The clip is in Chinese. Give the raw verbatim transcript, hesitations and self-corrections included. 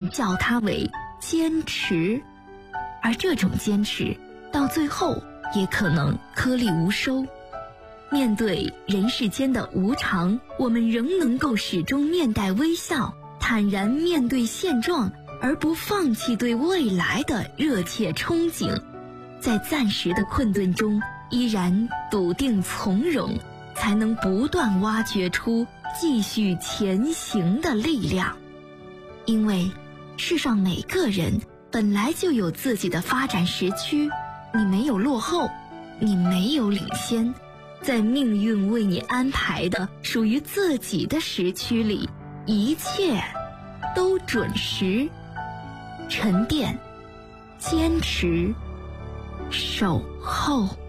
叫它为坚持。而这种坚持到最后也可能颗粒无收。面对人世间的无常，我们仍能够始终面带微笑，坦然面对现状，而不放弃对未来的热切憧憬。在暂时的困顿中依然笃定从容，才能不断挖掘出继续前行的力量。因为世上每个人本来就有自己的发展时区，你没有落后，你没有领先，在命运为你安排的属于自己的时区里，一切都准时。沉淀，坚持，守候。